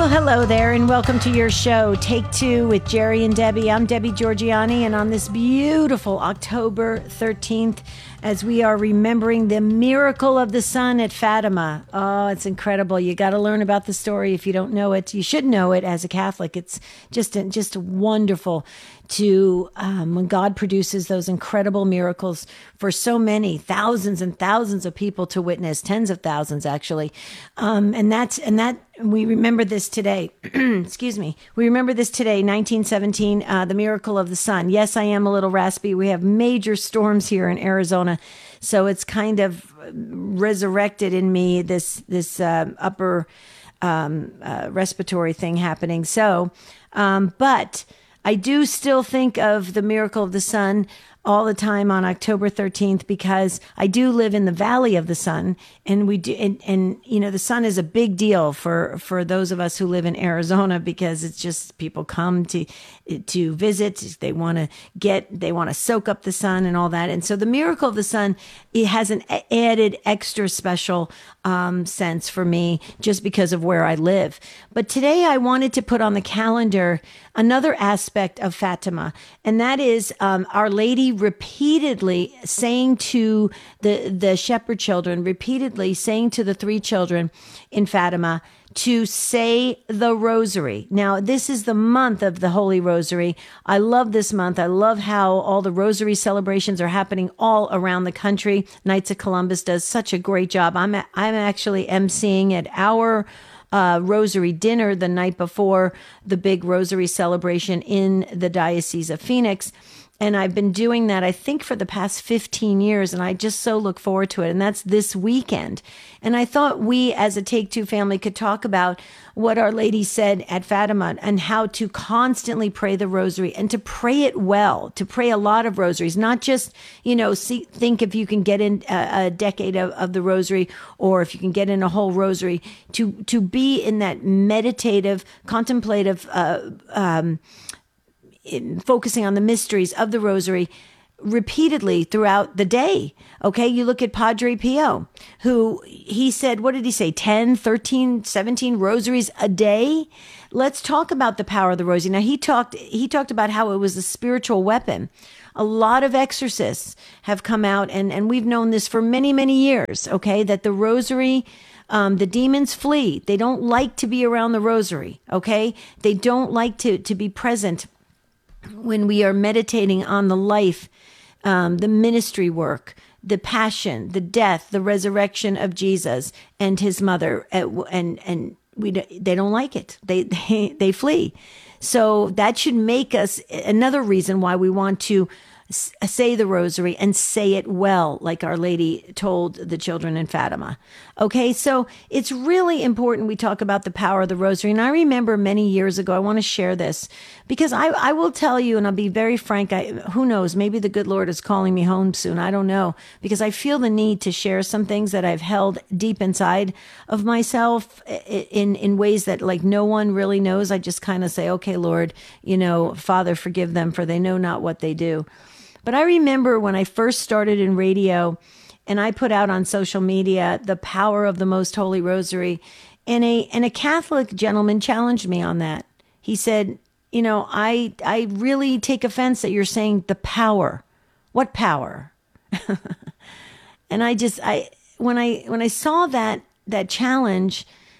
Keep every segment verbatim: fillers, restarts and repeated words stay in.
Hello there, and welcome to your show, Take Two with Jerry and Debbie. I'm Debbie Georgianni, and on this beautiful October thirteenth, as we are remembering the miracle of the sun at Fatima. Oh, it's incredible. You got to learn about the story if you don't know it. You should know it as a Catholic. It's just, just wonderful to um, when God produces those incredible miracles for so many thousands and thousands of people to witness, tens of thousands actually, um, and that's and that we remember this today. Excuse me, we remember this today, nineteen seventeen, uh, the miracle of the sun. Yes, I am a little raspy. We have major storms here in Arizona, so it's kind of resurrected in me this this uh, upper um, uh, respiratory thing happening. So, um, but. I do still think of the miracle of the sun all the time on October thirteenth because I do live in the Valley of the Sun, and we do, and, and you know, the sun is a big deal for for those of us who live in Arizona because it's just people come to to visit, they want to get, they want to soak up the sun and all that, and so the miracle of the sun, it has an added extra special um, sense for me just because of where I live. But today I wanted to put on the calendar another aspect of Fatima, and that is um, Our Lady repeatedly saying to the, the shepherd children, repeatedly saying to the three children in Fatima to say the rosary. Now, this is the month of the Holy Rosary. I love this month. I love how all the rosary celebrations are happening all around the country. Knights of Columbus does such a great job. I'm, I'm actually emceeing at our Uh, rosary dinner the night before the big rosary celebration in the Diocese of Phoenix. And I've been doing that, I think, for the past fifteen years, and I just so look forward to it. And that's this weekend. And I thought we, as a Take Two family, could talk about what Our Lady said at Fatima and how to constantly pray the rosary and to pray it well, to pray a lot of rosaries, not just, you know, see, think if you can get in a, a decade of, of the rosary or if you can get in a whole rosary, to, to be in that meditative, contemplative, uh, um, in focusing on the mysteries of the rosary repeatedly throughout the day. Okay. You look at Padre Pio, who he said, what did he say? ten, thirteen, seventeen rosaries a day. Let's talk about the power of the rosary. Now he talked, he talked about how it was a spiritual weapon. A lot of exorcists have come out and, and we've known this for many, many years. Okay. That the rosary, Um, the demons flee. They don't like to be around the rosary. Okay. They don't like to, to be present when we are meditating on the life, um, the ministry work, the passion, the death, the resurrection of Jesus and his mother, and and we they don't like it. They they they flee. So that should make us another reason why we want to say the rosary and say it well, like Our Lady told the children in Fatima. Okay, so it's really important we talk about the power of the rosary. And I remember many years ago, I want to share this because I, I will tell you, and I'll be very frank, I, who knows, maybe the good Lord is calling me home soon. I don't know, because I feel the need to share some things that I've held deep inside of myself in, in ways that like no one really knows. I just kind of say, okay, Lord, you know, Father, forgive them for they know not what they do. But I remember when I first started in radio and I put out on social media the power of the Most Holy Rosary, and a and a Catholic gentleman challenged me on that. He said, you know, I I really take offense that you're saying the power. What power? And I just I when I when I saw that that challenge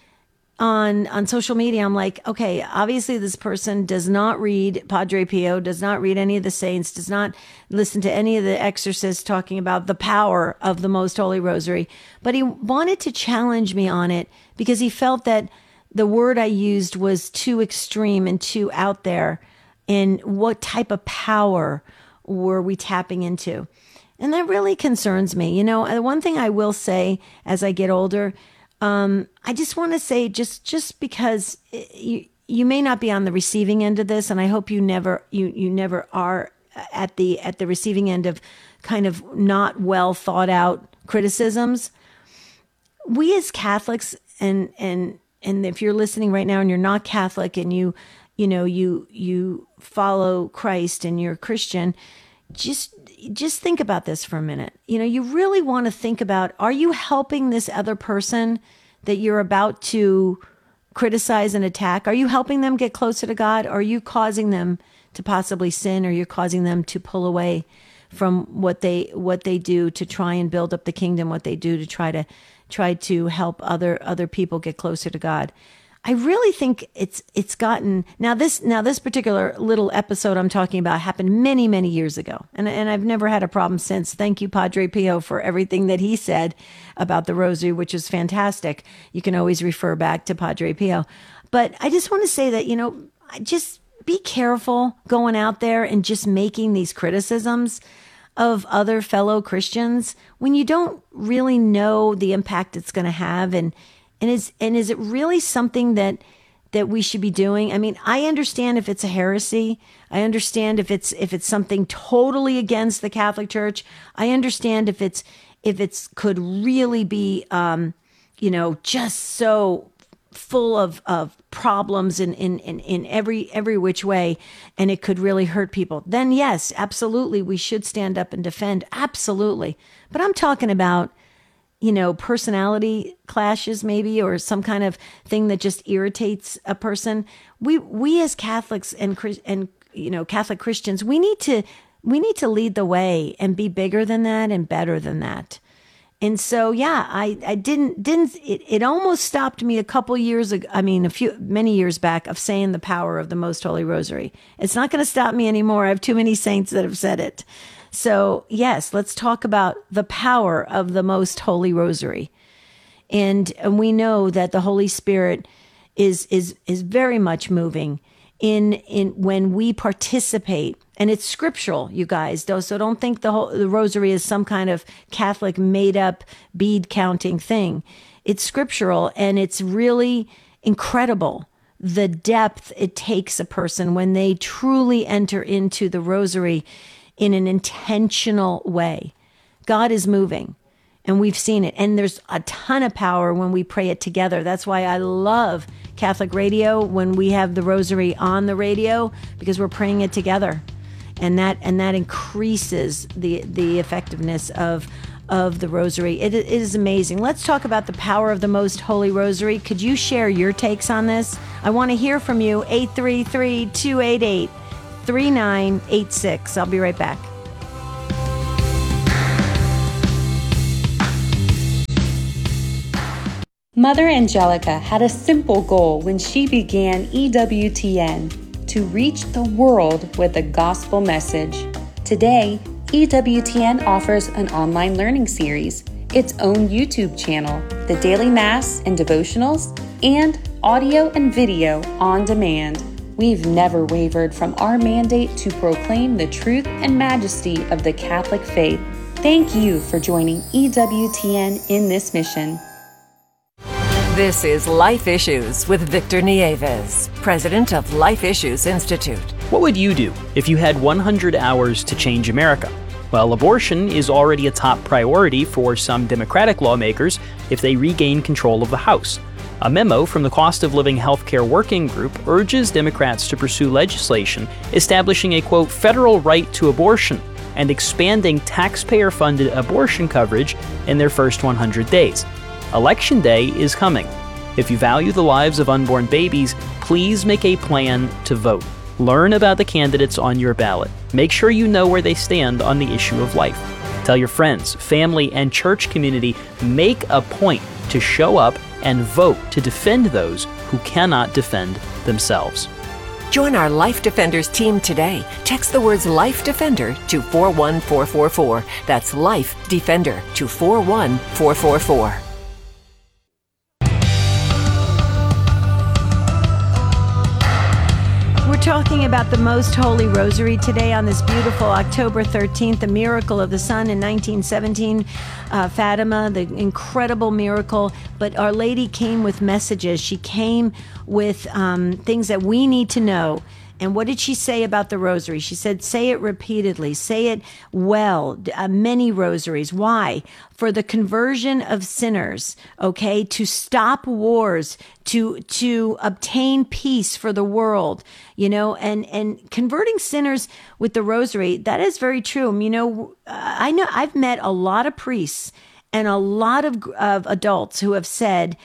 on on social media, I'm like, okay, obviously this person does not read Padre Pio, does not read any of the saints, does not listen to any of the exorcists talking about the power of the Most Holy Rosary. But he wanted to challenge me on it because he felt that the word I used was too extreme and too out there. And what type of power were we tapping into? And that really concerns me. You know, one thing I will say as I get older, Um, I just want to say, just just because you you may not be on the receiving end of this, and I hope you never you you never are at the at the receiving end of kind of not well thought out criticisms. We as Catholics, and and and if you're listening right now and you're not Catholic and you you know you you follow Christ and you're Christian, just just think about this for a minute. You know, you really want to think about, are you helping this other person that you're about to criticize and attack, are you helping them get closer to God? Or are you causing them to possibly sin, or you're causing them to pull away from what they what they do to try and build up the kingdom, what they do to try to try to help other other people get closer to God? I really think it's it's gotten now this now this particular little episode I'm talking about happened many many years ago, and and I've never had a problem since. Thank you, Padre Pio, for everything that he said about the rosary, which is fantastic. You can always refer back to Padre Pio, but I just want to say that, you know, just be careful going out there and just making these criticisms of other fellow Christians when you don't really know the impact it's going to have. And And is and is it really something that that we should be doing? I mean, I understand if it's a heresy. I understand if it's if it's something totally against the Catholic Church. I understand if it's if it's could really be, um, you know, just so full of of problems in, in in in every every which way, and it could really hurt people. Then yes, absolutely, we should stand up and defend. Absolutely, but I'm talking about, you know, personality clashes maybe, or some kind of thing that just irritates a person. We, we as Catholics and, and, you know, Catholic Christians, we need to, we need to lead the way and be bigger than that and better than that. And so, yeah, I, I didn't, didn't, it, it almost stopped me a couple years ago. I mean, a few, many years back, of saying the power of the Most Holy Rosary. It's not going to stop me anymore. I have too many saints that have said it. So yes, let's talk about the power of the Most Holy Rosary. And, and we know that the Holy Spirit is, is, is very much moving in, in when we participate, and it's scriptural, you guys. So don't think the whole, the Rosary is some kind of Catholic made up bead counting thing. It's scriptural, and it's really incredible the depth it takes a person when they truly enter into the Rosary in an intentional way. God is moving, and we've seen it. And there's a ton of power when we pray it together. That's why I love Catholic radio when we have the Rosary on the radio, because we're praying it together. And that and that increases the the effectiveness of of the Rosary. It, it is amazing. Let's talk about the power of the Most Holy Rosary. Could you share your takes on this? I want to hear from you. eight three three, two eight eight, three nine eight six. I'll be right back. Mother Angelica had a simple goal when she began E W T N: to reach the world with a gospel message. Today, E W T N offers an online learning series, its own YouTube channel, the daily Mass and devotionals, and audio and video on demand. We've never wavered from our mandate to proclaim the truth and majesty of the Catholic faith. Thank you for joining E W T N in this mission. This is Life Issues with Victor Nieves, president of Life Issues Institute. What would you do if you had one hundred hours to change America? Well, abortion is already a top priority for some Democratic lawmakers if they regain control of the House. A memo from the Cost of Living Healthcare Working Group urges Democrats to pursue legislation establishing a, quote, federal right to abortion and expanding taxpayer-funded abortion coverage in their first one hundred days. Election Day is coming. If you value the lives of unborn babies, please make a plan to vote. Learn about the candidates on your ballot. Make sure you know where they stand on the issue of life. Tell your friends, family, and church community, make a point to show up and vote to defend those who cannot defend themselves. Join our Life Defenders team today. Text the words Life Defender to four one four four four. That's Life Defender to four one four four four. We're talking about the Most Holy Rosary today on this beautiful October thirteenth, the miracle of the sun in nineteen seventeen, uh, Fatima, the incredible miracle. But Our Lady came with messages. She came with um, things that we need to know. And what did she say about the rosary? She said, say it repeatedly, say it well, uh, many rosaries. Why? For the conversion of sinners, okay? To stop wars, to to obtain peace for the world, you know, and, and converting sinners with the rosary, that is very true. You know, I know I've met a lot of priests and a lot of, of adults who have said,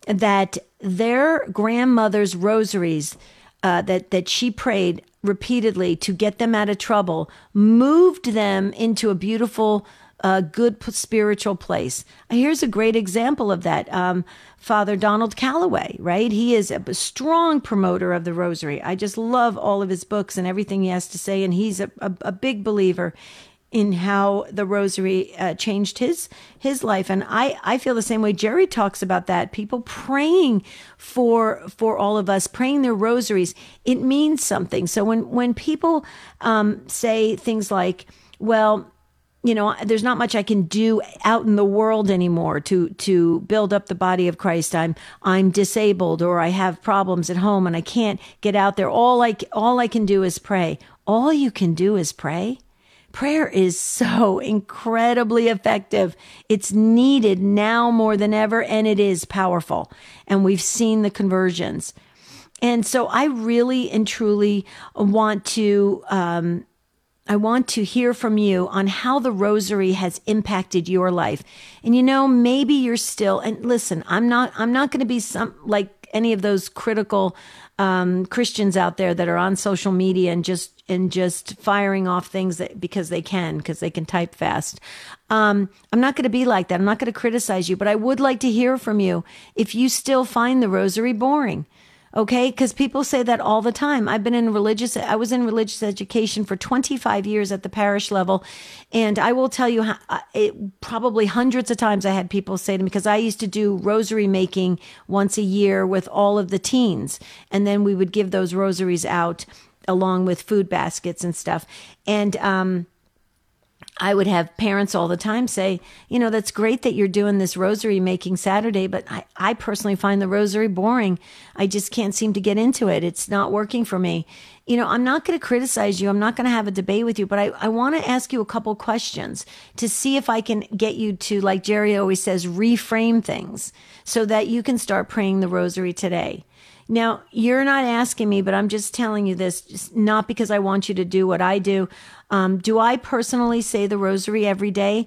that their grandmother's rosaries uh, that, that she prayed repeatedly to get them out of trouble moved them into a beautiful, uh, good spiritual place. Here's a great example of that. Um, Father Donald Calloway, right? He is a strong promoter of the rosary. I just love all of his books and everything he has to say. And he's a, a, a big believer in how the rosary uh, changed his his life. And I, I feel the same way. Jerry talks about that. People praying for for all of us, praying their rosaries. It means something. So when, when people um, say things like, well, you know, there's not much I can do out in the world anymore to to build up the body of Christ. I'm I'm disabled, or I have problems at home and I can't get out there. All I, all I can do is pray. All you can do is pray. Prayer is so incredibly effective. It's needed now more than ever, and it is powerful. And we've seen the conversions. And so I really and truly want to, um, I want to hear from you on how the rosary has impacted your life. And you know, maybe you're still, and listen, I'm not, I'm not going to be some like any of those critical um, Christians out there that are on social media and just and just firing off things that because they can, because they can type fast. Um, I'm not going to be like that. I'm not going to criticize you, but I would like to hear from you if you still find the rosary boring. Okay, because people say that all the time. I've been in religious, I was in religious education for twenty-five years at the parish level. And I will tell you, how, it, probably hundreds of times I had people say to me, because I used to do rosary making once a year with all of the teens. And then we would give those rosaries out along with food baskets and stuff. And, um, I would have parents all the time say, you know, that's great that you're doing this rosary making Saturday, but I, I personally find the rosary boring. I just can't seem to get into it. It's not working for me. You know, I'm not going to criticize you. I'm not going to have a debate with you, but I, I want to ask you a couple questions to see if I can get you to, like Jerry always says, reframe things so that you can start praying the rosary today. Now, you're not asking me, but I'm just telling you this, just not because I want you to do what I do. Um, do I personally say the rosary every day?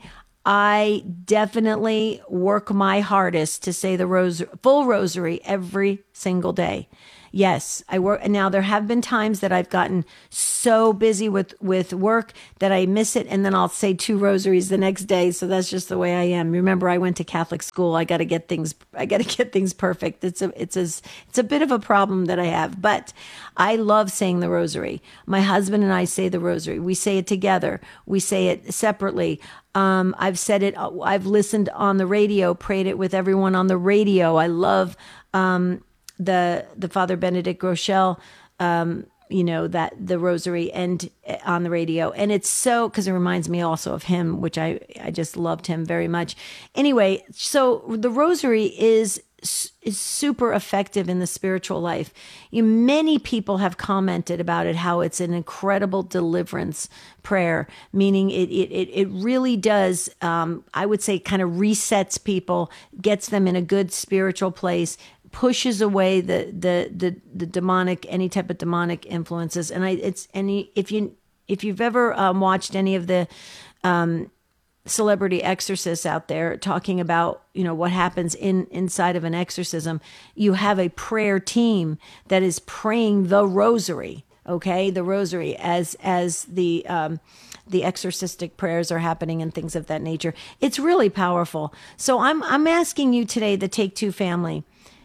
I definitely work my hardest to say the ros- full rosary every single day. Yes, I work. Now, there have been times that I've gotten so busy with, with work that I miss it, and then I'll say two rosaries the next day. So that's just the way I am. Remember, I went to Catholic school. I got to get things. I got to get things perfect. It's a. It's a. It's a bit of a problem that I have, but I love saying the rosary. My husband and I say the rosary. We say it together. We say it separately. Um, I've said it. I've listened on the radio. Prayed it with everyone on the radio. I love. Um, the the Father Benedict Groeschel, um, you know, that the rosary and on the radio. And it's so, because it reminds me also of him, which I, I just loved him very much. Anyway, so the rosary is is super effective in the spiritual life. You, many people have commented about it, how it's an incredible deliverance prayer, meaning it it it, it really does, um, I would say, kind of resets people, gets them in a good spiritual place, pushes away the, the, the, the demonic, any type of demonic influences. And I, it's any, if you, if you've ever um, watched any of the, um, celebrity exorcists out there talking about, you know, what happens in, inside of an exorcism, you have a prayer team that is praying the rosary. Okay. The rosary as, as the, um, the exorcistic prayers are happening and things of that nature. It's really powerful. So I'm, I'm asking you today, the Take Two family,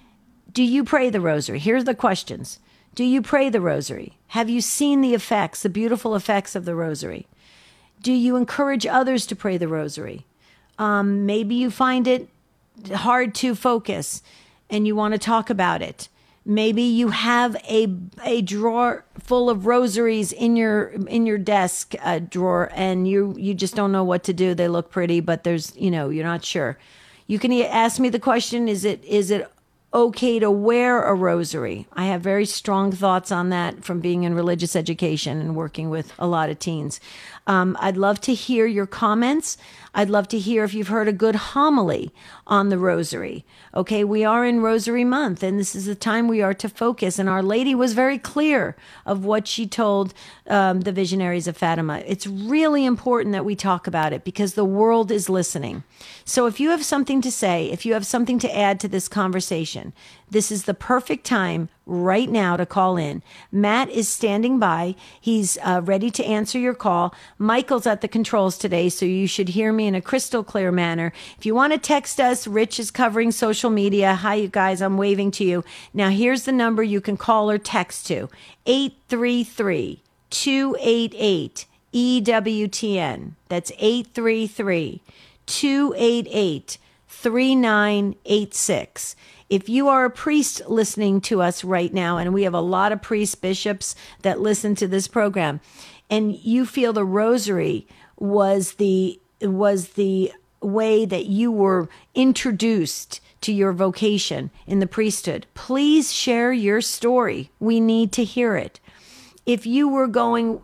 do you pray the rosary? Here's the questions. Do you pray the rosary? Have you seen the effects, the beautiful effects of the rosary? Do you encourage others to pray the rosary? Um, maybe you find it hard to focus and you want to talk about it. Maybe you have a a drawer full of rosaries in your in your desk uh, drawer, and you you just don't know what to do. They look pretty, but there's, you know, you're not sure. You can ask me the question: Is it is it okay to wear a rosary? I have very strong thoughts on that from being in religious education and working with a lot of teens. Um, I'd love to hear your comments. I'd love to hear if you've heard a good homily on the rosary. Okay, we are in Rosary Month, and this is the time we are to focus. And Our Lady was very clear of what she told um, the visionaries of Fatima. It's really important that we talk about it because the world is listening. So if you have something to say, if you have something to add to this conversation, question. This is the perfect time right now to call in. Matt is standing by. He's uh, ready to answer your call. Michael's at the controls today, so you should hear me in a crystal clear manner. If you want to text us, Rich is covering social media. Hi, you guys. I'm waving to you. Now, here's the number you can call or text to. eight three three, two eight eight, E W T N. That's eight three three, two eight eight, three nine eight six. If you are a priest listening to us right now, and we have a lot of priests, bishops that listen to this program, and you feel the rosary was the was the way that you were introduced to your vocation in the priesthood, please share your story. We need to hear it. If you were going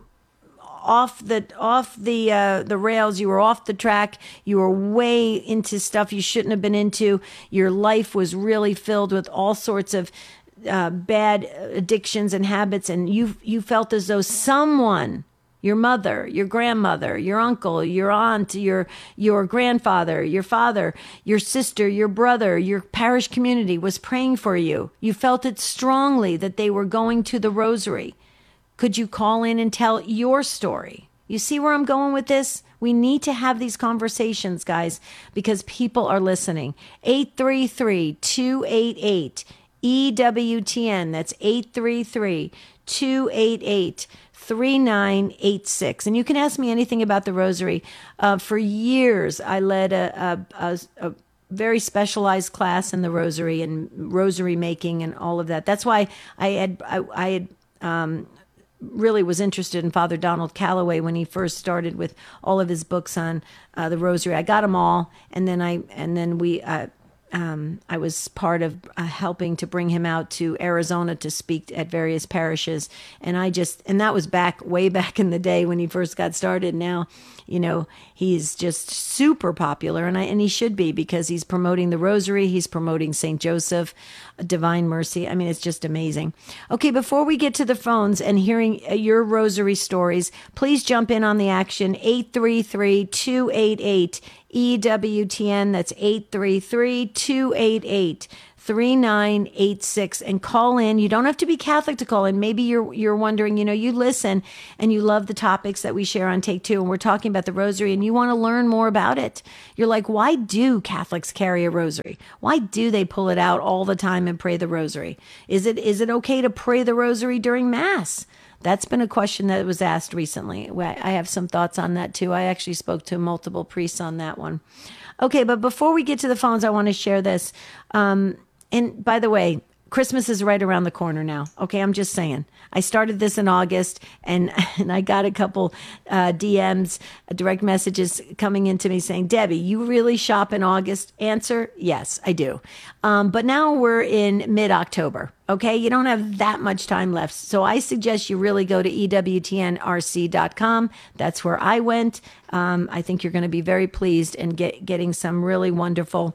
off the off the uh, the rails, you were off the track, you were way into stuff you shouldn't have been into, your life was really filled with all sorts of uh, bad addictions and habits, and you you felt as though someone, your mother, your grandmother, your uncle, your aunt, your your grandfather, your father, your sister, your brother, your parish community was praying for you. You felt it strongly that they were going to the rosary. Could you call in and tell your story? You see where I'm going with this? We need to have these conversations, guys, because people are listening. eight three three, two eight eight, E W T N. That's eight three three, two eight eight, three nine eight six. And you can ask me anything about the rosary. Uh, for years, I led a, a, a, a very specialized class in the rosary and rosary making and all of that. That's why I had I, I had um, really was interested in Father Donald Calloway when he first started with all of his books on uh, the rosary. I got them all, and then I and then we. Uh, Um, I was part of uh, helping to bring him out to Arizona to speak at various parishes. And I just, and that was back, way back in the day when he first got started. Now, you know, he's just super popular, and I, and he should be, because he's promoting the rosary. He's promoting Saint Joseph, Divine Mercy. I mean, it's just amazing. Okay, before we get to the phones and hearing your rosary stories, please jump in on the action. eight three three, two eight eight, E W T N. That's eight three three, two eight eight, three nine eight six, and call in. You don't have to be Catholic to call in. Maybe you're you're wondering, you know, you listen and you love the topics that we share on Take Two, and we're talking about the rosary, and you want to learn more about it. You're like, why do Catholics carry a rosary? Why do they pull it out all the time and pray the rosary? Is it is it okay to pray the rosary during Mass? That's been a question that was asked recently. I have some thoughts on that too. I actually spoke to multiple priests on that one. Okay, but before we get to the phones, I want to share this. Um, and by the way, Christmas is right around the corner now. Okay, I'm just saying. I started this in August, and, and I got a couple uh, D Ms, uh, direct messages coming into me saying, Debbie, you really shop in August? Answer, yes, I do. Um, but now we're in mid-October, okay? You don't have that much time left. So I suggest you really go to E W T N R C dot com. That's where I went. Um, I think you're going to be very pleased and get getting some really wonderful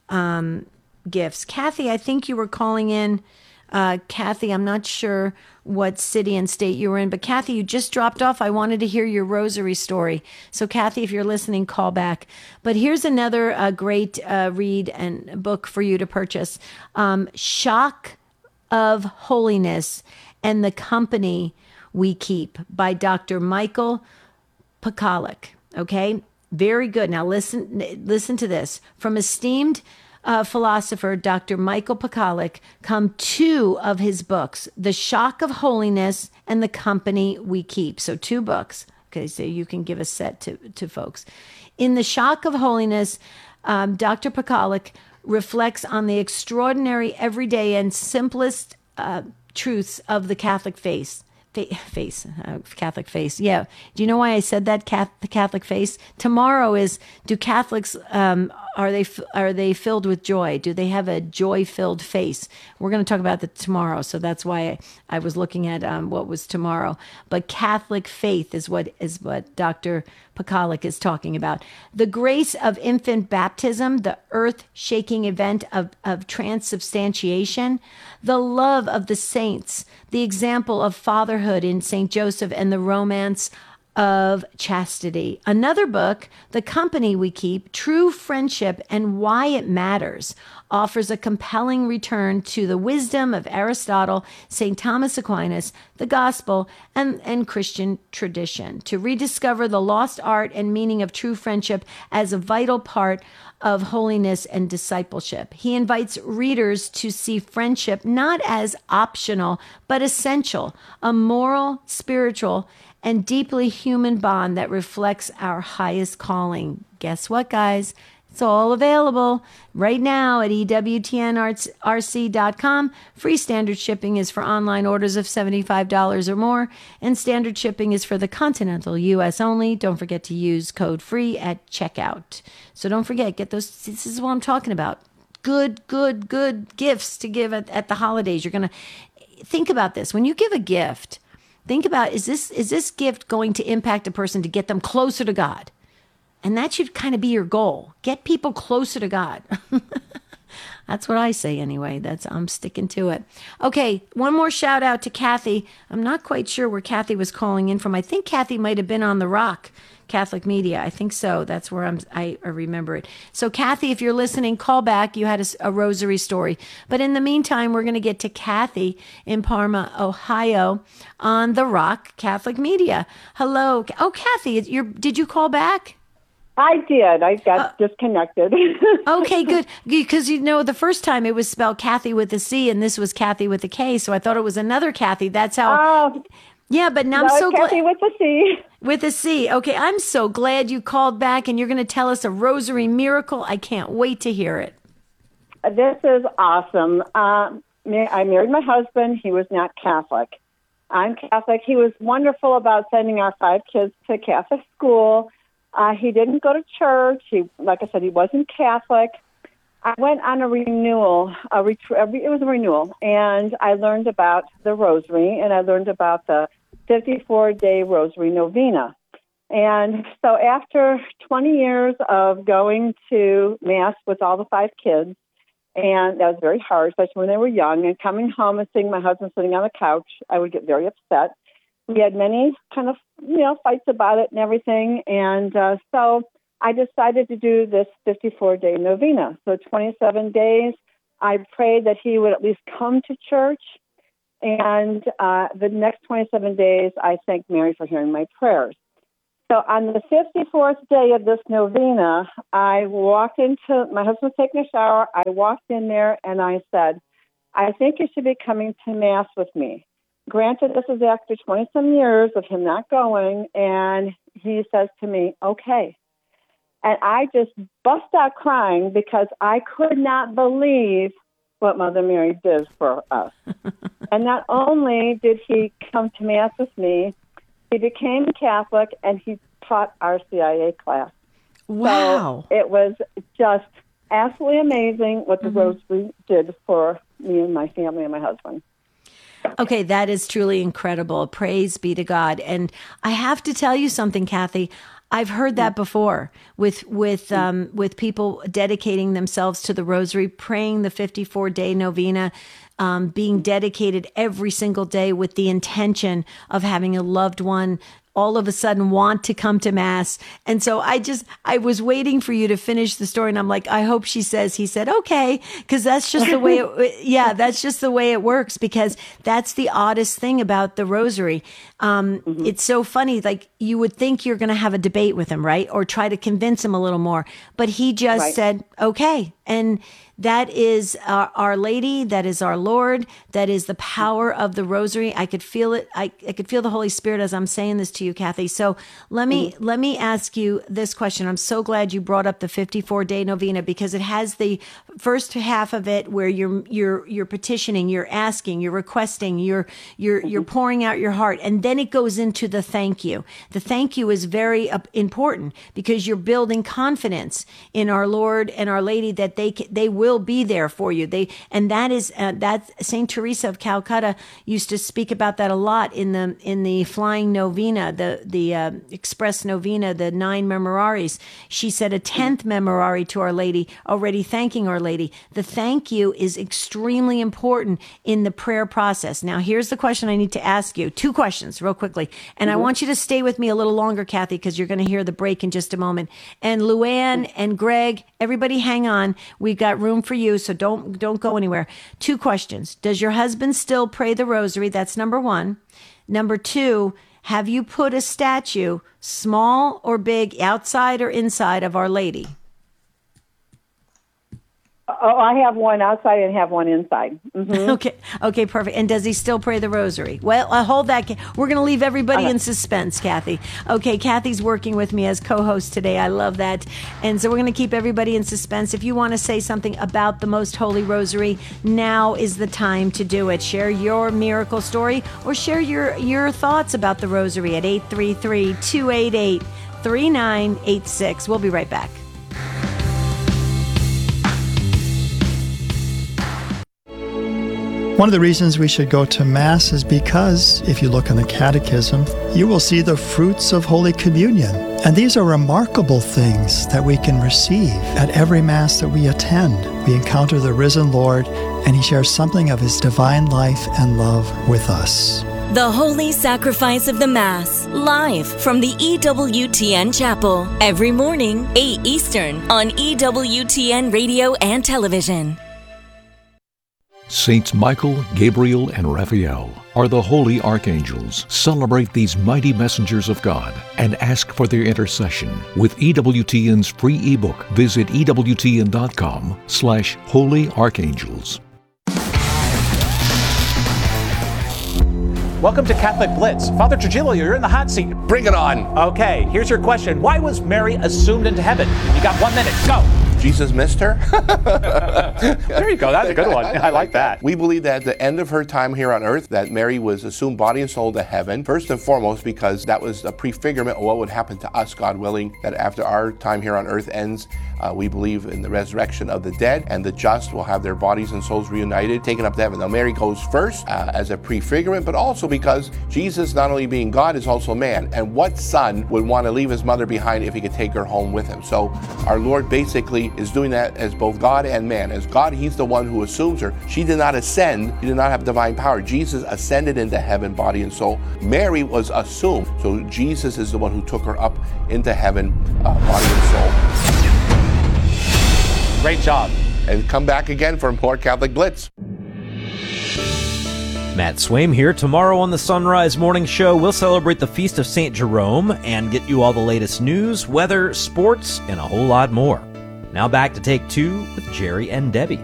um gifts. Kathy, I think you were calling in. Uh, Kathy, I'm not sure what city and state you were in, but Kathy, you just dropped off. I wanted to hear your rosary story. So Kathy, if you're listening, call back. But here's another uh, great uh, read and book for you to purchase. Um, Shock of Holiness and the Company We Keep by Doctor Michael Pekalik. Okay, very good. Now listen, listen to this. From esteemed Uh, philosopher Doctor Michael Pekalik come two of his books, The Shock of Holiness and The Company We Keep. So two books. Okay, so you can give a set to, to folks. In The Shock of Holiness, um, Doctor Pekalik reflects on the extraordinary, everyday, and simplest uh, truths of the Catholic faith. Face, uh, Catholic face. Yeah. Do you know why I said that? The Catholic face. Tomorrow is, do Catholics, um, are they, are they filled with joy? Do they have a joy-filled face? We're going to talk about that tomorrow. So that's why I, I was looking at um, what was tomorrow. But Catholic faith is what, is what Doctor Pekalik is talking about. The grace of infant baptism, the earth-shaking event of, of transubstantiation, the love of the saints, the example of fatherhood in Saint Joseph, and the romance of chastity. Another book, The Company We Keep, True Friendship and Why It Matters. offers a compelling return to the wisdom of Aristotle, Saint Thomas Aquinas, the gospel, and, and Christian tradition, to rediscover the lost art and meaning of true friendship as a vital part of holiness and discipleship. He invites readers to see friendship not as optional, but essential, a moral, spiritual, and deeply human bond that reflects our highest calling. Guess what, guys? It's all available right now at E W T N R C dot com. Free standard shipping is for online orders of seventy-five dollars or more, and standard shipping is for the continental U S only. Don't forget to use code FREE at checkout. So don't forget, get those. This is what I'm talking about. Good, good, good gifts to give at, at the holidays. You're going to think about this. When you give a gift, think about, is this is this gift going to impact a person to get them closer to God? And that should kind of be your goal. Get people closer to God. That's what I say anyway. That's I'm sticking to it. Okay, one more shout out to Kathy. I'm not quite sure where Kathy was calling in from. I think Kathy might have been on the Rock Catholic Media. I think so. That's where I'm. I, I remember it. So Kathy, if you're listening, call back. You had a, a rosary story. But in the meantime, we're going to get to Kathy in Parma, Ohio, on the Rock Catholic Media. Hello. Oh, Kathy, you're, did you call back? I did. I got uh, disconnected. Okay, good. Because, you know, the first time it was spelled Kathy with a C, and this was Kathy with a K, so I thought it was another Kathy. That's how... Oh, yeah, but now no, I'm so glad... Kathy with a C. With a C. Okay, I'm so glad you called back, and you're going to tell us a rosary miracle. I can't wait to hear it. This is awesome. Um, I married my husband. He was not Catholic. I'm Catholic. He was wonderful about sending our five kids to Catholic school. Uh, he didn't go to church. He, like I said, he wasn't Catholic. I went on a renewal. A ret- it was a renewal, and I learned about the Rosary, and I learned about the fifty-four day Rosary Novena. And so after twenty years of going to Mass with all the five kids, and that was very hard, especially when they were young, and coming home and seeing my husband sitting on the couch, I would get very upset. We had many kind of, you know, fights about it and everything. And uh, so I decided to do this fifty-four day novena. So twenty-seven days, I prayed that he would at least come to church. And uh, the next twenty-seven days, I thanked Mary for hearing my prayers. So on the fifty-fourth day of this novena, I walked into, my husband was taking a shower. I walked in there and I said, I think you should be coming to Mass with me. Granted, this is after twenty-some years of him not going, and he says to me, okay. And I just bust out crying because I could not believe what Mother Mary did for us. And not only did he come to Mass with me, he became Catholic, and he taught our C I A class. Wow. So it was just absolutely amazing what the mm-hmm. Rosary did for me and my family and my husband. Okay, that is truly incredible. Praise be to God. And I have to tell you something, Kathy. I've heard that before with with um, with people dedicating themselves to the Rosary, praying the fifty-four day novena, um, being dedicated every single day with the intention of having a loved one all of a sudden want to come to Mass. And so I just, I was waiting for you to finish the story. And I'm like, I hope she says, he said, okay. Cause that's just the way it, yeah, that's just the way it works, because that's the oddest thing about the Rosary. Um, mm-hmm. It's so funny. Like, you would think you're going to have a debate with him, right? Or try to convince him a little more, but he just right. said, okay. And that is our, our Lady. That is our Lord. That is the power of the Rosary. I could feel it. I, I could feel the Holy Spirit as I'm saying this to you, Kathy. So let me mm-hmm. let me ask you this question. I'm so glad you brought up the fifty-four day novena, because it has the first half of it where you're you're you're petitioning, you're asking, you're requesting, you're you're mm-hmm. you're pouring out your heart, and then it goes into the thank you. The thank you is very uh, important, because you're building confidence in our Lord and our Lady that they they will be there for you. They and that is uh, that Saint Teresa of Calcutta used to speak about that a lot in the in the flying novena, the the uh, express novena, the nine memoraries. She said a tenth memorare to Our Lady, already thanking Our Lady. The thank you is extremely important in the prayer process. Now, here's the question I need to ask you. Two questions real quickly. And mm-hmm. I want you to stay with me a little longer, Kathy, because you're going to hear the break in just a moment. And Luann and Greg, everybody hang on. We've got room room for you, so don't don't go anywhere. Two questions. Does your husband still pray the rosary? That's number one. Number two, have you put a statue, small or big, outside or inside of Our Lady? Oh, I have one outside and have one inside. Mm-hmm. Okay. Okay, perfect. And does he still pray the rosary? Well, uh, hold that. We're going to leave everybody Okay. in suspense, Kathy. Okay, Kathy's working with me as co-host today. I love that. And so we're going to keep everybody in suspense. If you want to say something about the Most Holy Rosary, now is the time to do it. Share your miracle story or share your, your thoughts about the rosary at eight three three, two eight eight, three nine eight six. We'll be right back. One of the reasons we should go to Mass is because, if you look in the Catechism, you will see the fruits of Holy Communion. And these are remarkable things that we can receive at every Mass that we attend. We encounter the risen Lord, and He shares something of His divine life and love with us. The Holy Sacrifice of the Mass, live from the E W T N Chapel, every morning, eight Eastern, on E W T N Radio and Television. Saints Michael, Gabriel, and Raphael are the holy archangels. Celebrate these mighty messengers of God and ask for their intercession with E W T N's free ebook. Visit ewtn.com slash holy archangels. Welcome to Catholic Blitz. Father Trujillo, you're in the hot seat. Bring it on. Okay, here's your question. Why was Mary assumed into heaven? You got one minute. Go. Jesus missed her? There you go. That's a good one. I like that. We believe that at the end of her time here on earth, that Mary was assumed body and soul to heaven, first and foremost because that was a prefigurement of what would happen to us, God willing, that after our time here on earth ends, uh, we believe in the resurrection of the dead, and the just will have their bodies and souls reunited, taken up to heaven. Now, Mary goes first uh, as a prefigurement, but also because Jesus, not only being God, is also man. And what son would want to leave his mother behind if he could take her home with him? So our Lord basically is doing that as both God and man. As God, He's the one who assumes her. She did not ascend. She did not have divine power. Jesus ascended into heaven, body and soul. Mary was assumed. So Jesus is the one who took her up into heaven, uh, body and soul. Great job. And come back again for more Catholic Blitz. Matt Swaim here. Tomorrow on the Sunrise Morning Show, we'll celebrate the Feast of Saint Jerome and get you all the latest news, weather, sports, and a whole lot more. Now back to Take Two with Jerry and Debbie.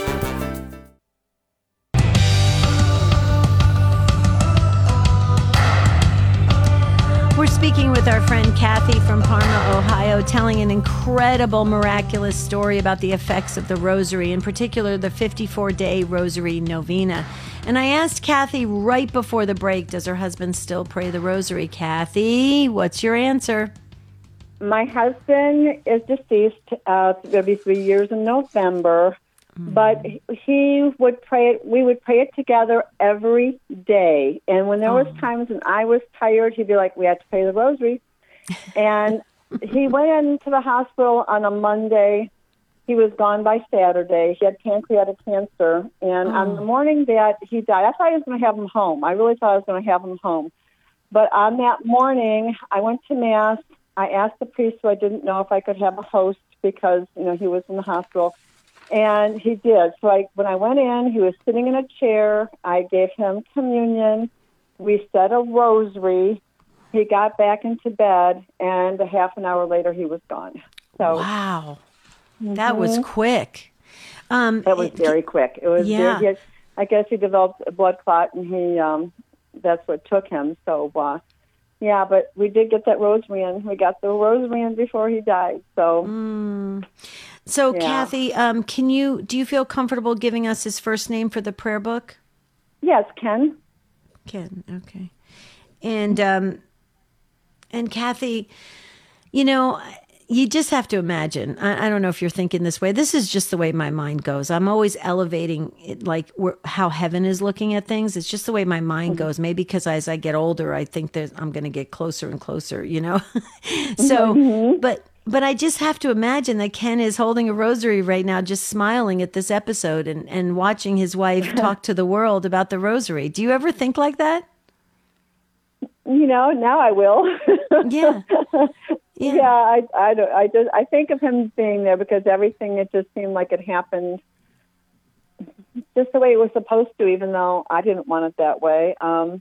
We're speaking with our friend Kathy from Parma, Ohio, telling an incredible, miraculous story about the effects of the Rosary, in particular the fifty-four day Rosary Novena. And I asked Kathy right before the break, does her husband still pray the Rosary? Kathy, what's your answer? My husband is deceased. Uh, it's going to be three years in November. Mm-hmm. But he would pray it. We would pray it together every day. And when there oh. was times when I was tired, he'd be like, "We have to pray the Rosary." And he went into the hospital on a Monday. He was gone by Saturday. He had pancreatic cancer. And oh. on the morning that he died, I thought I was going to have him home. I really thought I was going to have him home. But on that morning, I went to Mass. I asked the priest, who I didn't know if I could have a host because, you know, he was in the hospital. And he did. So I, when I went in, he was sitting in a chair. I gave him communion. We said a rosary. He got back into bed, and a half an hour later, he was gone. So wow. That was quick. Um, that was very quick. It was. Yeah. Very, I guess he developed a blood clot, and he um, that's what took him. So, uh, yeah, but we did get that rosary in. We got the rosary in before he died. So, mm. so yeah. Kathy, um, can you do you feel comfortable giving us his first name for the prayer book? Yes, Ken. Ken. Okay. And um, and Kathy, you know, you just have to imagine. I, I don't know if you're thinking this way. This is just the way my mind goes. I'm always elevating it, like where, how heaven is looking at things. It's just the way my mind goes. Maybe because as I get older, I think that I'm going to get closer and closer, you know? so, mm-hmm. but, but I just have to imagine that Ken is holding a rosary right now, just smiling at this episode and, and watching his wife talk to the world about the rosary. Do you ever think like that? You know, now I will. Yeah. Yeah, yeah I, I, don't, I, just, I think of him being there because everything, it just seemed like it happened just the way it was supposed to, even though I didn't want it that way. Um,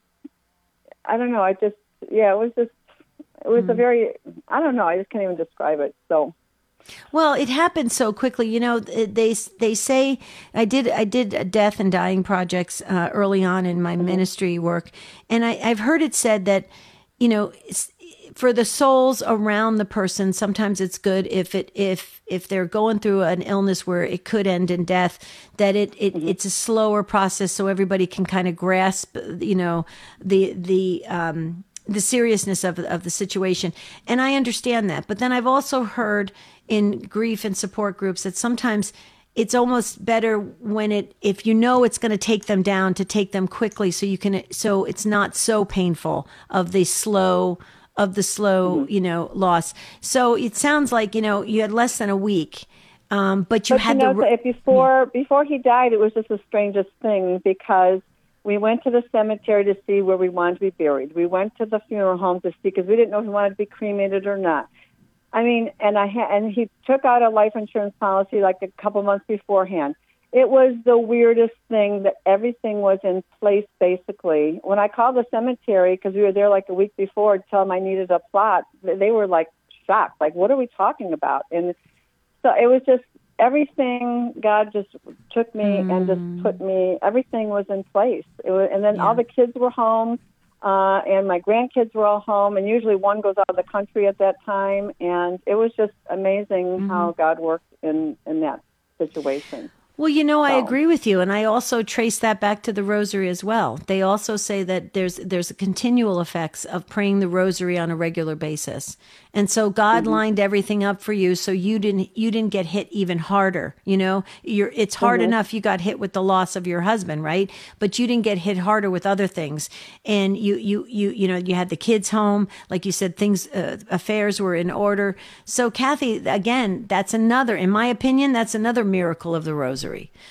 I don't know. I just, yeah, it was just, it was mm. a very, I don't know. I just can't even describe it. So. Well, it happened so quickly. You know, they they say I did I did death and dying projects uh, early on in my mm-hmm. ministry work, and I, I've heard it said that, you know, for the souls around the person, sometimes it's good if it if if they're going through an illness where it could end in death, that it, it mm-hmm. it's a slower process, so everybody can kind of grasp, you know, the the um, the seriousness of of the situation, and I understand that. But then I've also heard in grief and support groups that sometimes it's almost better when it, if you know it's going to take them down, to take them quickly so you can, so it's not so painful of the slow, of the slow, mm-hmm. you know, loss. So it sounds like, you know, you had less than a week, um, but you but had you know, the, before, yeah. before he died, it was just the strangest thing because we went to the cemetery to see where we wanted to be buried. We went to the funeral home to see, because we didn't know if he wanted to be cremated or not. I mean, and I ha- and he took out a life insurance policy like a couple months beforehand. It was the weirdest thing that everything was in place, basically. When I called the cemetery, because we were there like a week before, to tell them I needed a plot, they were like shocked. Like, what are we talking about? And so it was just everything, God just took me mm. and just put me, everything was in place. It was, and then yeah. all the kids were home. Uh, and my grandkids were all home, and usually one goes out of the country at that time. And it was just amazing mm-hmm. how God worked in, in that situation. Well, you know, so. I agree with you, and I also trace that back to the rosary as well. They also say that there's there's a continual effects of praying the rosary on a regular basis, and so God mm-hmm. lined everything up for you, so you didn't you didn't get hit even harder. You know, you're it's hard mm-hmm. enough you got hit with the loss of your husband, right? But you didn't get hit harder with other things, and you you you you know you had the kids home, like you said, things uh, affairs were in order. So, Kathy, again, that's another, in my opinion, that's another miracle of the rosary.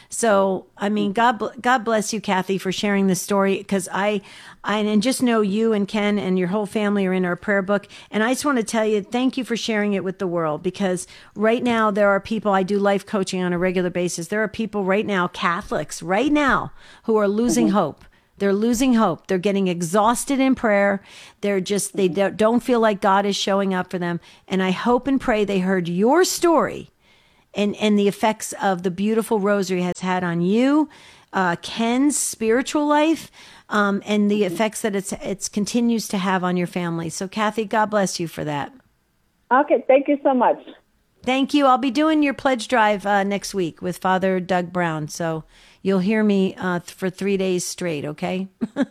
So, I mean, God, God bless you, Kathy, for sharing this story, because I, I, and just know you and Ken and your whole family are in our prayer book. And I just want to tell you, thank you for sharing it with the world, because right now there are people, I do life coaching on a regular basis. There are people right now, Catholics right now, who are losing mm-hmm. hope. They're losing hope. They're getting exhausted in prayer. They're just, they don't feel like God is showing up for them. And I hope and pray they heard your story and and the effects of the beautiful rosary has had on you, uh, Ken's spiritual life, um, and the effects that it's it's continues to have on your family. So, Kathy, God bless you for that. Okay, thank you so much. Thank you. I'll be doing your pledge drive uh, next week with Father Doug Brown, so you'll hear me uh, th- for three days straight, okay?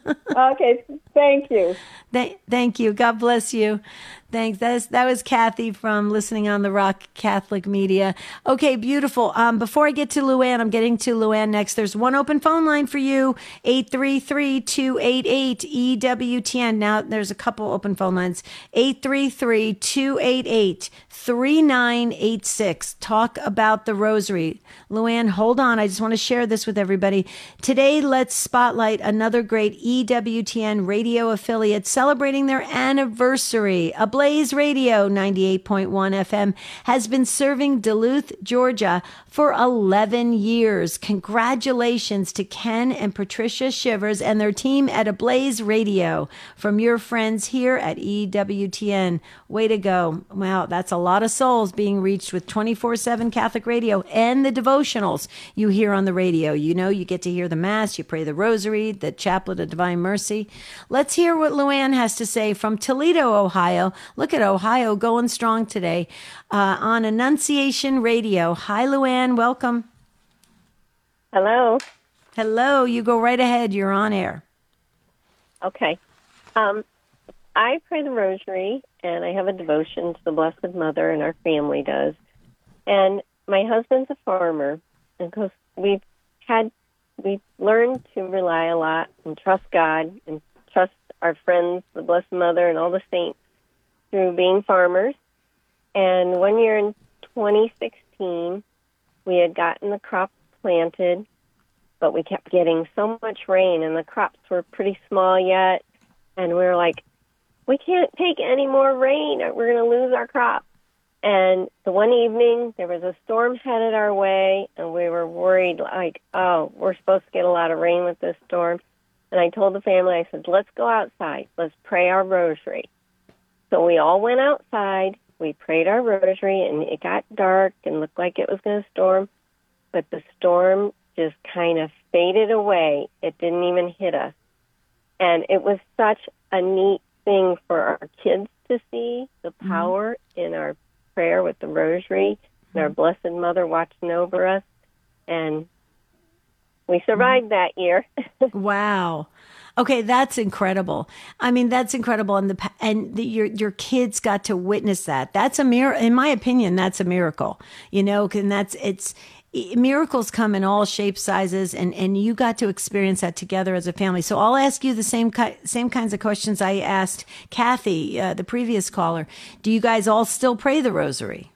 Okay, thank you. Th- thank you. God bless you. Thanks. That, is, that was Kathy from Listening on the Rock Catholic Media. Okay, beautiful. Um, before I get to Luann, I'm getting to Luann next. There's one open phone line for you, eight three three, two eight eight, E W T N. Now, there's a couple open phone lines, eight three three, two eight eight, three nine eight six. Talk about the rosary. Luann, hold on. I just want to share this with everybody. Today, let's spotlight another great E W T N radio affiliate celebrating their anniversary. A Blaze Radio ninety-eight point one F M has been serving Duluth, Georgia for eleven years. Congratulations to Ken and Patricia Shivers and their team at Ablaze Radio from your friends here at E W T N. Way to go. Wow, that's a lot of souls being reached with twenty-four seven Catholic radio and the devotionals you hear on the radio. You know, you get to hear the Mass, you pray the Rosary, the Chaplet of Divine Mercy. Let's hear what Luann has to say from Toledo, Ohio. Look at Ohio going strong today uh, on Annunciation Radio. Hi, Luann. Welcome. Hello. Hello. You go right ahead. You're on air. Okay. Um, I pray the Rosary, and I have a devotion to the Blessed Mother, and our family does. And my husband's a farmer, and because we've had, we've learned to rely a lot and trust God and trust our friends, the Blessed Mother, and all the saints, through being farmers. And one year in twenty sixteen, we had gotten the crop planted, but we kept getting so much rain, and the crops were pretty small yet. And we were like, we can't take any more rain. We're going to lose our crop. And the one evening, there was a storm headed our way, and we were worried, like, oh, we're supposed to get a lot of rain with this storm. And I told the family, I said, let's go outside. Let's pray our rosary. So we all went outside. We prayed our rosary, and it got dark and looked like it was going to storm. But the storm just kind of faded away. It didn't even hit us. And it was such a neat thing for our kids to see, the power mm-hmm. in our prayer with the rosary and our Blessed Mother watching over us. And we survived that year. Wow. Okay, that's incredible. I mean, that's incredible, and the and the, your your kids got to witness that. That's a miracle, in my opinion. That's a miracle, you know. And that's it's miracles come in all shapes, sizes, and and you got to experience that together as a family. So I'll ask you the same ki- same kinds of questions I asked Kathy, uh, the previous caller. Do you guys all still pray the rosary?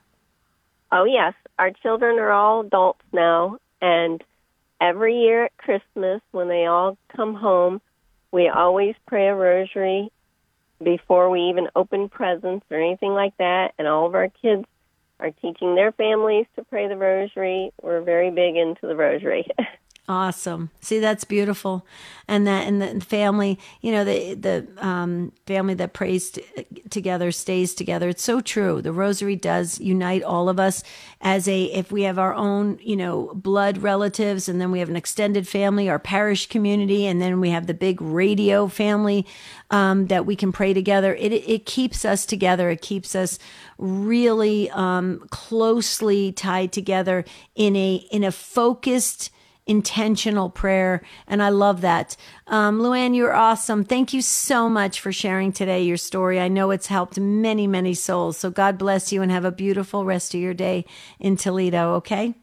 Oh yes, our children are all adults now, and every year at Christmas when they all come home, we always pray a rosary before we even open presents or anything like that, and all of our kids are teaching their families to pray the rosary. We're very big into the rosary. Awesome. See, that's beautiful. And that, and the family, you know, the, the, um, family that prays t- together stays together. It's so true. The rosary does unite all of us as a, if we have our own, you know, blood relatives, and then we have an extended family, our parish community, and then we have the big radio family, um, that we can pray together. It, it keeps us together. It keeps us really, um, closely tied together in a, in a focused, intentional prayer. And I love that. Um, Luann, you're awesome. Thank you so much for sharing today your story. I know it's helped many, many souls. So God bless you and have a beautiful rest of your day in Toledo. Okay.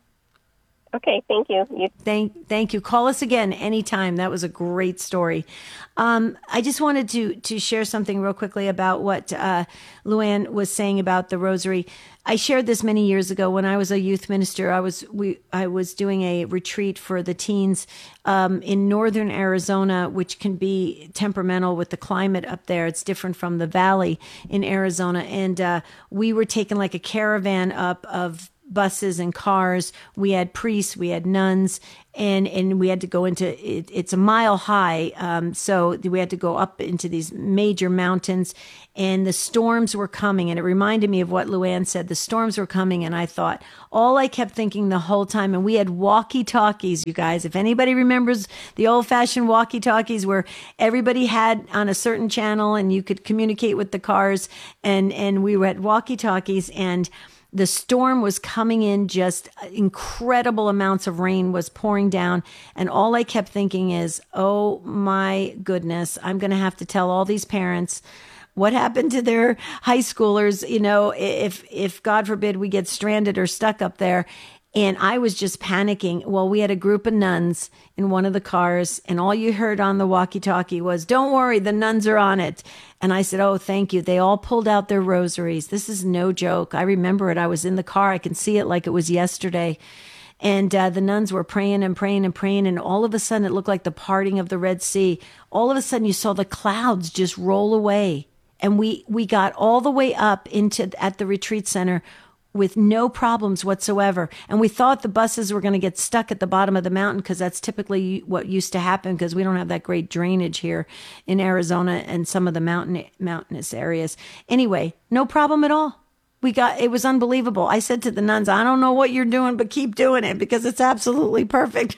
Okay. Thank you. you- Thank, thank you. Call us again anytime. That was a great story. Um, I just wanted to, to share something real quickly about what, uh, Luann was saying about the rosary. I shared this many years ago when I was a youth minister. I was we I was doing a retreat for the teens um, in northern Arizona, which can be temperamental with the climate up there. It's different from the valley in Arizona, and uh, we were taking like a caravan up of buses and cars. We had priests, we had nuns, and and we had to go into it, it's a mile high, um, so we had to go up into these major mountains, and the storms were coming. And it reminded me of what Luann said. The storms were coming, and I thought, all I kept thinking the whole time, and we had walkie-talkies, you guys. If anybody remembers the old-fashioned walkie-talkies where everybody had on a certain channel and you could communicate with the cars, and and we had walkie-talkies, and the storm was coming in, just incredible amounts of rain was pouring down. And all I kept thinking is, oh my goodness, I'm going to have to tell all these parents what happened to their high schoolers, you know, if, if God forbid we get stranded or stuck up there. And I was just panicking. Well, we had a group of nuns in one of the cars, and all you heard on the walkie-talkie was, don't worry, the nuns are on it. And I said, oh, thank you. They all pulled out their rosaries. This is no joke. I remember it. I was in the car. I can see it like it was yesterday. And uh, the nuns were praying and praying and praying. And all of a sudden, it looked like the parting of the Red Sea. All of a sudden, you saw the clouds just roll away. And we, we got all the way up into at the retreat center with no problems whatsoever. And we thought the buses were going to get stuck at the bottom of the mountain, because that's typically what used to happen, because we don't have that great drainage here in Arizona and some of the mountain mountainous areas. Anyway, no problem at all. We got, it was unbelievable. I said to the nuns, I don't know what you're doing, but keep doing it, because it's absolutely perfect.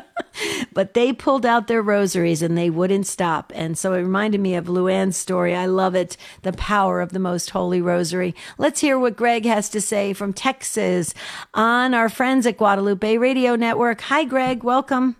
But they pulled out their rosaries and they wouldn't stop. And so it reminded me of Luann's story. I love it. The power of the Most Holy Rosary. Let's hear what Greg has to say from Texas on our friends at Guadalupe Radio Network. Hi, Greg. Welcome.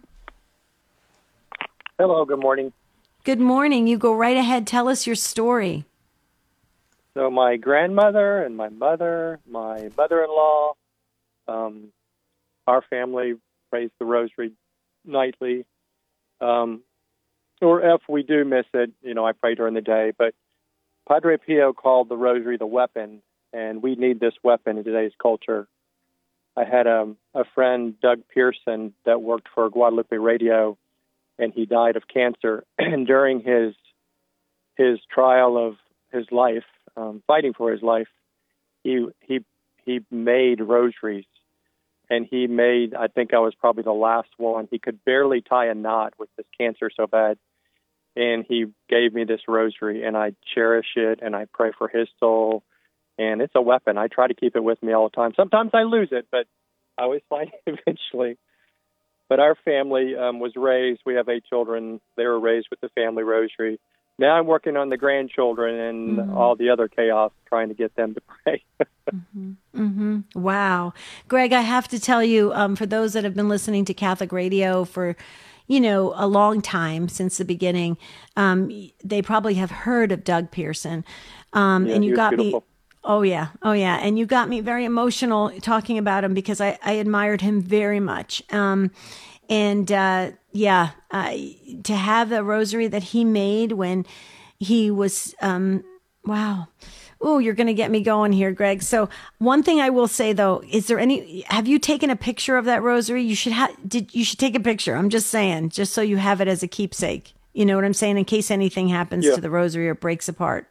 Hello. Good morning. Good morning. You go right ahead. Tell us your story. So my grandmother and my mother, my mother-in-law, um, our family prays the rosary nightly. Um, or if we do miss it, you know, I pray during the day. But Padre Pio called the rosary the weapon, and we need this weapon in today's culture. I had a, a friend, Doug Pearson, that worked for Guadalupe Radio, and he died of cancer. And during his his trial of his life, um, fighting for his life, he he he made rosaries, and he made. I think I was probably the last one. He could barely tie a knot with his cancer so bad, and he gave me this rosary, and I cherish it, and I pray for his soul, and it's a weapon. I try to keep it with me all the time. Sometimes I lose it, but I always find it eventually. But our family um, was raised, we have eight children, they were raised with the family rosary. Now I'm working on the grandchildren and mm-hmm. all the other chaos, trying to get them to pray. mm-hmm. Mm-hmm. Wow. Greg, I have to tell you, um, for those that have been listening to Catholic radio for, you know, a long time, since the beginning, um, they probably have heard of Doug Pearson. Um, yeah, and you got beautiful. me... Oh, yeah. Oh, yeah. And you got me very emotional talking about him because I, I admired him very much. Um, and, uh, yeah, uh, to have the rosary that he made when he was, um, wow. Oh, you're going to get me going here, Greg. So one thing I will say, though, is there any, have you taken a picture of that rosary? You should have, did, you should take a picture. I'm just saying, just so you have it as a keepsake. You know what I'm saying? In case anything happens yeah. to the rosary or breaks apart.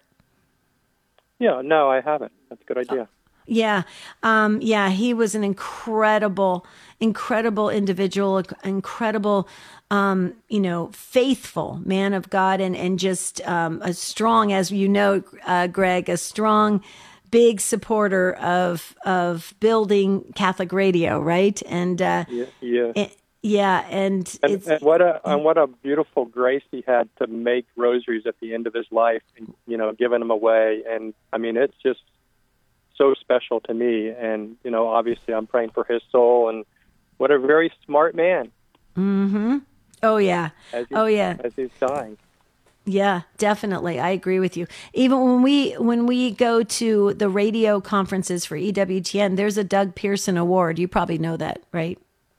Yeah, no, I haven't. That's a good idea. Yeah. Um, yeah, he was an incredible, incredible individual, incredible, um, you know, faithful man of God, and, and just um, a strong, as you know, uh, Greg, a strong, big supporter of of building Catholic radio, right? And uh, yeah, yeah. It, yeah, and, and, it's, and what a and what a beautiful grace he had to make rosaries at the end of his life, and, you know, giving them away. And I mean, it's just so special to me. And you know, obviously, I'm praying for his soul. And what a very smart man. Mm-hmm. Oh yeah. As he, oh yeah. As he's dying. Yeah, definitely. I agree with you. Even when we when we go to the radio conferences for E W T N, there's a Doug Pearson Award. You probably know that, right?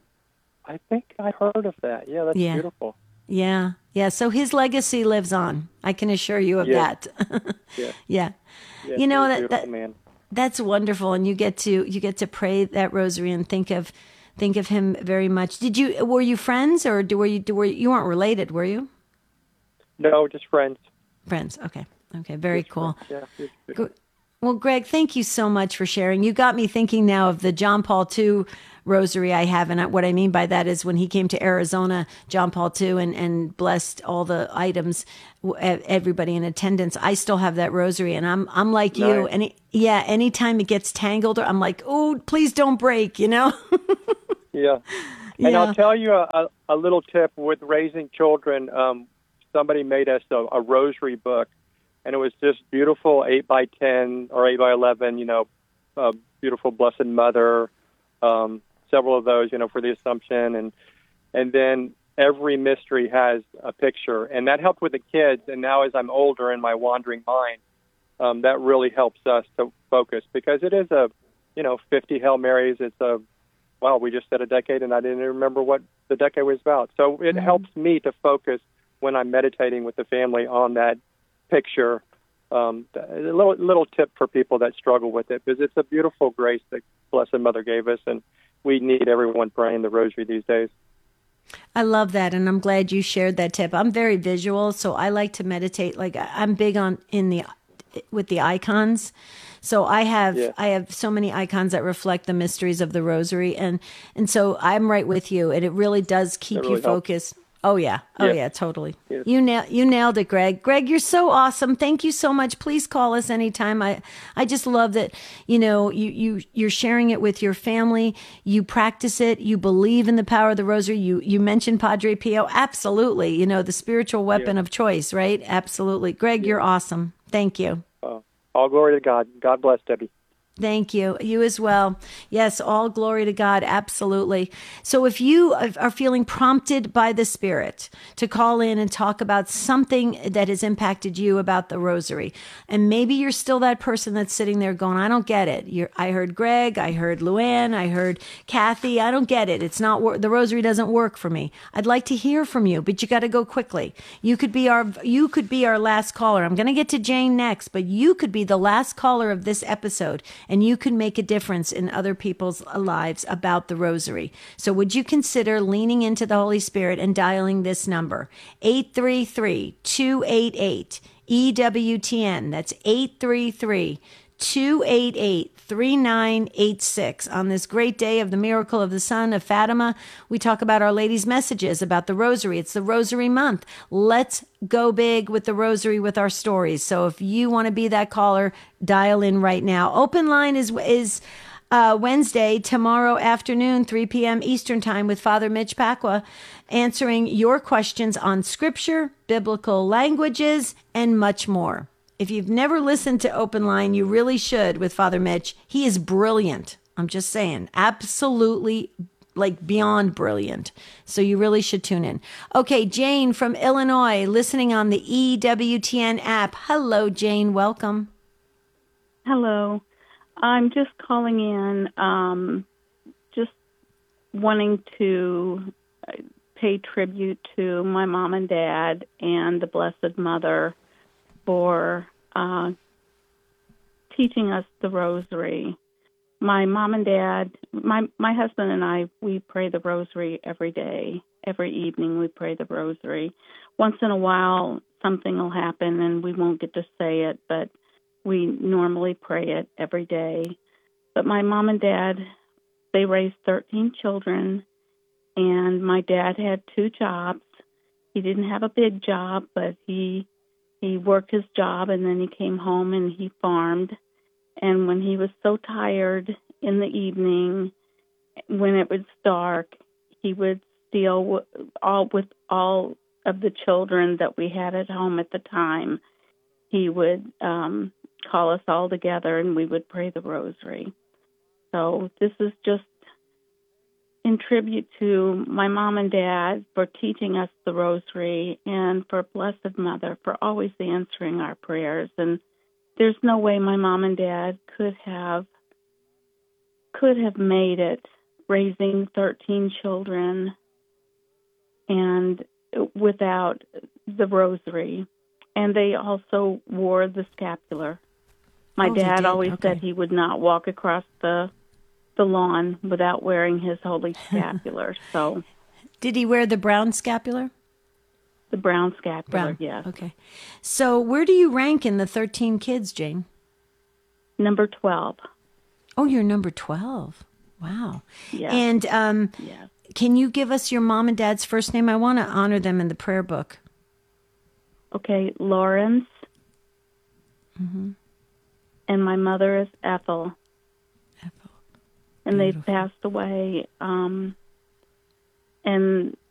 I think I heard of that. Yeah, that's yeah. beautiful. Yeah, yeah. So his legacy lives on. I can assure you of yeah. that. yeah. yeah. Yeah. You know that, that man. That's wonderful, and you get to you get to pray that rosary and think of think of him very much. Did you were you friends, or do, were you were you, you weren't related, were you? No, just friends. Friends. Okay. Okay. Very just cool. Yeah. Good. Well, Greg, thank you so much for sharing. You got me thinking now of the John Paul the Second rosary I have. And what I mean by that is when he came to Arizona, John Paul the Second, and, and blessed all the items, everybody in attendance, I still have that rosary. And I'm I'm like nice. you. Any, yeah, anytime it gets tangled, I'm like, oh, please don't break, you know? yeah. And yeah. I'll tell you a, a little tip with raising children. Um, somebody made us a, a rosary book. And it was just beautiful, eight by ten or eight by eleven, you know, uh, beautiful Blessed Mother, um, several of those, you know, for the Assumption. And and then every mystery has a picture. And that helped with the kids. And now as I'm older in my wandering mind, um, that really helps us to focus. Because it is a, you know, fifty Hail Marys. It's a, wow, we just said a decade, and I didn't even remember what the decade was about. So it mm-hmm. helps me to focus when I'm meditating with the family on that picture. Um, a little little tip for people that struggle with it, because it's a beautiful grace that Blessed Mother gave us, and we need everyone praying the rosary these days. I love that, and I'm glad you shared that tip. I'm very visual, so I like to meditate. Like I'm big on in the with the icons. So I have yeah. I have so many icons that reflect the mysteries of the rosary, and and so I'm right with you, and it really does keep really you focused. Helps. Oh, yeah. Oh, yeah, yeah totally. Yeah. You na- you nailed it, Greg. Greg, you're so awesome. Thank you so much. Please call us anytime. I, I just love that, you know, you, you, you're sharing it with your family. You practice it. You believe in the power of the rosary. You, you mentioned Padre Pio. Absolutely. You know, the spiritual weapon yeah. of choice, right? Absolutely. Greg, yeah. you're awesome. Thank you. Uh, all glory to God. God bless, Debbie. Thank you. You as well. Yes, all glory to God. Absolutely. So if you are feeling prompted by the Spirit to call in and talk about something that has impacted you about the rosary, and maybe you're still that person that's sitting there going, I don't get it. You're, I heard Greg, I heard Luann, I heard Kathy. I don't get it. It's not wor- the rosary doesn't work for me. I'd like to hear from you, but you got to go quickly. You could be our you could be our last caller. I'm going to get to Jane next, but you could be the last caller of this episode. And you can make a difference in other people's lives about the rosary. So would you consider leaning into the Holy Spirit and dialing this number, eight three three, two eight eight, E W T N. That's eight three three, two eight eight, three nine eight six. On this great day of the miracle of the Son of Fatima, we talk about Our Lady's messages, about the Rosary. It's the Rosary month. Let's go big with the Rosary with our stories. So if you want to be that caller, dial in right now. Open line is is uh, Wednesday, tomorrow afternoon, three p.m. Eastern Time, with Father Mitch Pacwa, answering your questions on Scripture, biblical languages, and much more. If you've never listened to Open Line, you really should with Father Mitch. He is brilliant. I'm just saying, absolutely, like beyond brilliant. So you really should tune in. Okay, Jane from Illinois, listening on the E W T N app. Hello, Jane. Welcome. Hello. I'm just calling in, um, just wanting to pay tribute to my mom and dad and the Blessed Mother for uh, teaching us the Rosary. My mom and dad, my my husband and I, we pray the Rosary every day. Every evening we pray the Rosary. Once in a while, something will happen and we won't get to say it, but we normally pray it every day. But my mom and dad, they raised thirteen children, and my dad had two jobs. He didn't have a big job, but he he worked his job, and then he came home and he farmed. And when he was so tired in the evening, when it was dark, he would steal all with all of the children that we had at home at the time. He would um, call us all together, and we would pray the Rosary. So this is just in tribute to my mom and dad for teaching us the Rosary, and for Blessed Mother for always answering our prayers. And there's no way my mom and dad could have could have made it raising thirteen children and without the Rosary. And they also wore the scapular. My Oh, they dad did? always Okay. said he would not walk across the the lawn without wearing his holy scapular. So Did he wear the brown scapular? the brown scapular, Brown. yes. Okay. So where do you rank in the thirteen kids, Jane? Number twelve. Oh, you're number twelve. Wow. Yes. And um, Yes. can you give us your mom and dad's first name? I want to honor them in the prayer book. Okay, Lawrence. Mm-hmm. And my mother is Ethel. Ethel. And they've passed away. Um, and